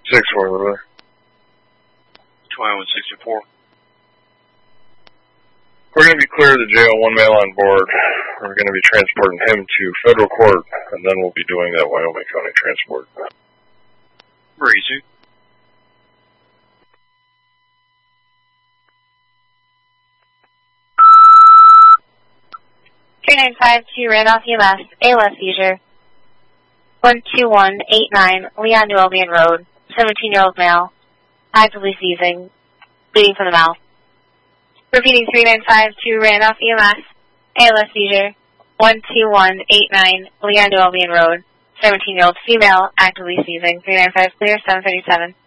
6-4, 2164. We're going to be clear of the jail, one male on board. We're going to be transporting him to federal court, and then we'll be doing that Wyoming County transport. Breezy. (3952) Randolph EMS, ALS seizure. 12189 Leon New Albion Road, 17-year-old male, actively seizing, bleeding from the mouth. Repeating 3952 Randolph EMS, ALS seizure. 12189 Leon New Albion Road, 17-year-old female, actively seizing. 395 clear, 737.